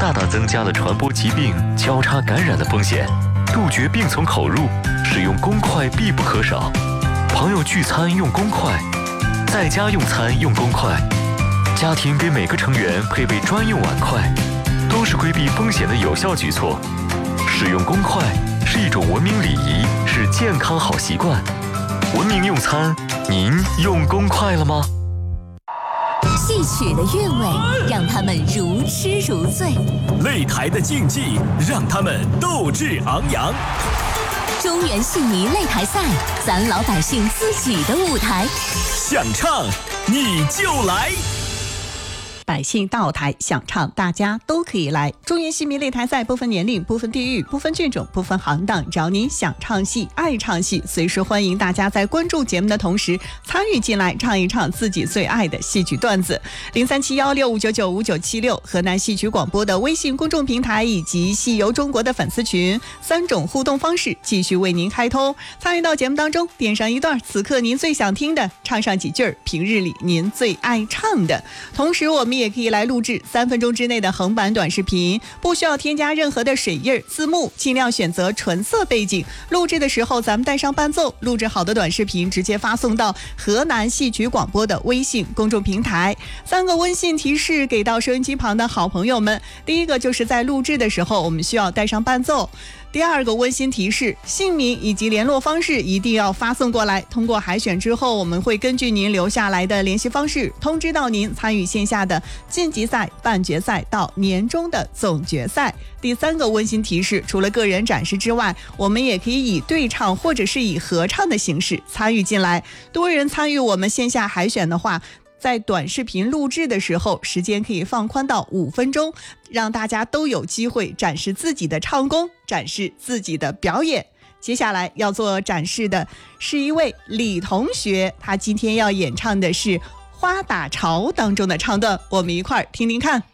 大大增加了传播疾病、交叉感染的风险。杜绝病从口入，使用公筷必不可少。朋友聚餐用公筷，在家用餐用公筷，家庭给每个成员配备专用碗筷，都是规避风险的有效举措。使用公筷是一种文明礼仪，是健康好习惯。文明用餐，您用公筷了吗？ 戏曲的韵味让他们如痴如醉， 擂台的竞技让他们斗志昂扬。 中原戏迷擂台赛，咱老百姓自己的舞台， 想唱你就来。 百姓到台想唱，大家都可以来。中原戏迷擂台赛不分年龄、不分地域、不分剧种、不分行当，只要您想唱戏、爱唱戏，随时欢迎大家在关注节目的同时参与进来，唱一唱自己最爱的戏曲段子。037165995976河南戏曲广播的微信公众平台以及戏游中国的粉丝群，3种互动方式继续为您开通。参与到节目当中，点上一段此刻您最想听的，唱上几句平日里您最爱唱的。同时我们也可以来录制3分钟之内的横版短视频，不需要添加任何的水印字幕，尽量选择纯色背景。录制的时候咱们带上伴奏，录制好的短视频直接发送到河南戏曲广播的微信公众平台。3个温馨提示给到收音机旁的好朋友们，第一个就是在录制的时候我们需要带上伴奏。第二个温馨提示，姓名以及联络方式一定要发送过来，通过海选之后，我们会根据您留下来的联系方式通知到您参与线下的晋级赛、半决赛到年终的总决赛。第3个温馨提示，除了个人展示之外，我们也可以以对唱或者是以合唱的形式参与进来。多人参与我们线下海选的话，在短视频录制的时候，时间可以放宽到5分钟，让大家都有机会展示自己的唱功，展示自己的表演。接下来要做展示的是一位李同学，他今天要演唱的是《花打潮》当中的唱段，我们一块儿听听看。